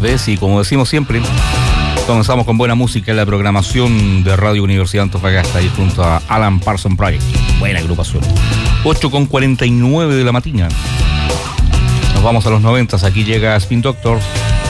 ¿Ves? Y como decimos siempre, comenzamos con buena música en la programación de Radio Universidad Antofagasta, ahí junto a Alan Parsons Project. Buena agrupación. 8:49 de la mañana. Nos vamos a los 90. Aquí llega Spin Doctor